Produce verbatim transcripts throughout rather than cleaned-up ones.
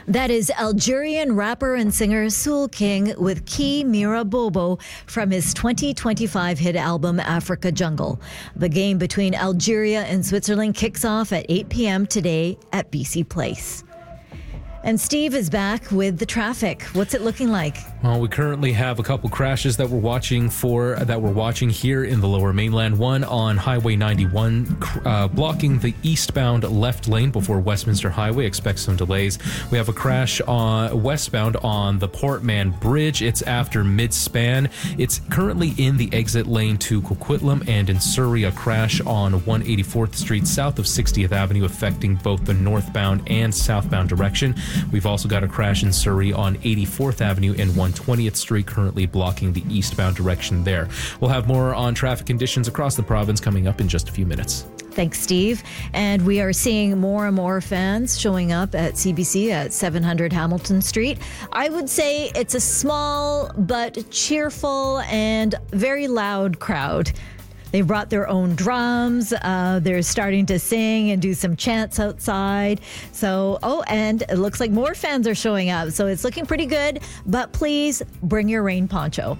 That is Algerian rapper and singer Soul King with Ki Mira Bobo from his twenty twenty-five hit album Africa Jungle. The game between Algeria and Switzerland kicks off at eight p.m. today at B C Place. And Steve is back with the traffic. What's it looking like? Well, we currently have a couple crashes that we're watching for that we're watching here in the Lower Mainland. One on Highway ninety-one, uh, blocking the eastbound left lane before Westminster Highway. Expect some delays. We have a crash on westbound on the Portman Bridge. It's after mid-span. It's currently in the exit lane to Coquitlam, and in Surrey, a crash on one hundred eighty-fourth Street south of sixtieth Avenue, affecting both the northbound and southbound direction. We've also got a crash in Surrey on eighty-fourth Avenue and one hundred twentieth Street, currently blocking the eastbound direction there. We'll have more on traffic conditions across the province coming up in just a few minutes. Thanks, Steve. And we are seeing more and more fans showing up at C B C at seven hundred Hamilton Street. I would say it's a small but cheerful and very loud crowd. They brought their own drums. Uh, they're starting to sing and do some chants outside. So, oh, and it looks like more fans are showing up. So it's looking pretty good. But please bring your rain poncho.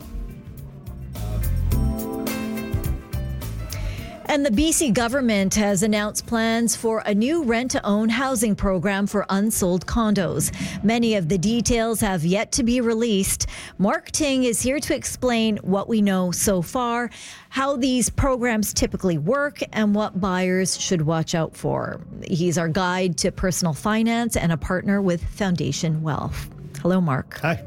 And the B C government has announced plans for a new rent-to-own housing program for unsold condos. Many of the details have yet to be released. Mark Ting is here to explain what we know so far, how these programs typically work, and what buyers should watch out for. He's our guide to personal finance and a partner with Foundation Wealth. Hello, Mark. Hi.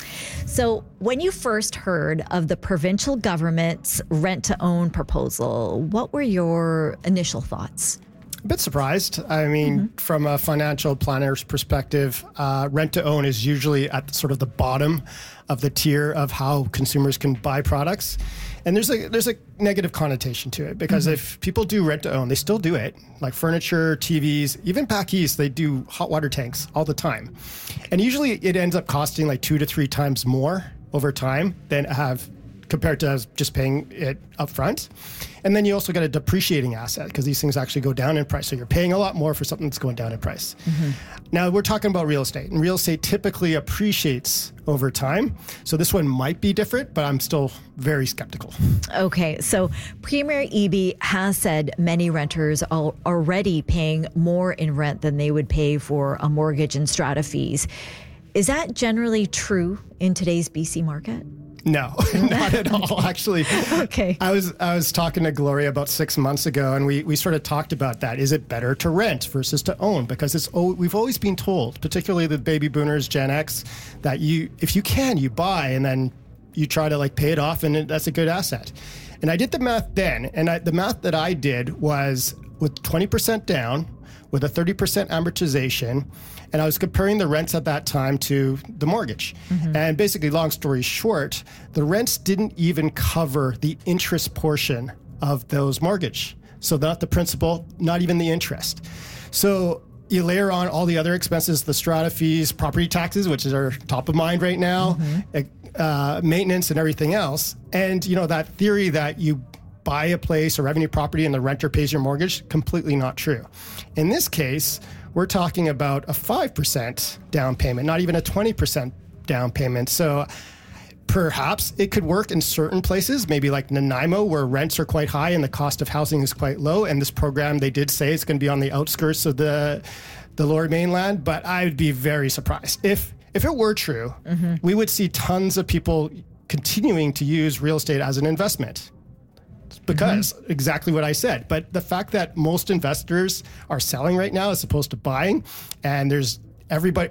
So when you first heard of the provincial government's rent-to-own proposal, what were your initial thoughts? A bit surprised. I mean, mm-hmm. from a financial planner's perspective, uh, rent-to-own is usually at sort of the bottom of the tier of how consumers can buy products. And there's a there's a negative connotation to it because mm-hmm. if people do rent-to-own, they still do it. Like furniture, T Vs, even back east, they do hot water tanks all the time. And usually it ends up costing like two to three times more over time than have compared to just paying it up front. And then you also get a depreciating asset because these things actually go down in price. So you're paying a lot more for something that's going down in price. Mm-hmm. Now we're talking about real estate, and real estate typically appreciates over time. So this one might be different, but I'm still very skeptical. Okay, so Premier Eby has said many renters are already paying more in rent than they would pay for a mortgage and strata fees. Is that generally true in today's B C market? No, not at all, actually. Okay. I was I was talking to Gloria about six months ago, and we, we sort of talked about that. Is it better to rent versus to own? Because it's oh, we've always been told, particularly the baby boomers, Gen X, that you if you can, you buy, and then you try to like pay it off, and that's a good asset. And I did the math then, and I, the math that I did was with twenty percent down, with a thirty percent amortization, and I was comparing the rents at that time to the mortgage. Mm-hmm. And basically, long story short, the rents didn't even cover the interest portion of those mortgage. So not the principal, not even the interest. So you layer on all the other expenses, the strata fees, property taxes, which are top of mind right now, mm-hmm. uh, maintenance and everything else. And you know that theory that you buy a place or revenue property and the renter pays your mortgage, completely not true. In this case, we're talking about a five percent down payment, not even a twenty percent down payment. So perhaps it could work in certain places, maybe like Nanaimo, where rents are quite high and the cost of housing is quite low. And this program, they did say it's going to be on the outskirts of the the Lower Mainland, but I would be very surprised. If, if it were true, mm-hmm. we would see tons of people continuing to use real estate as an investment. Because mm-hmm. exactly what I said. But the fact that most investors are selling right now as opposed to buying, and there's everybody,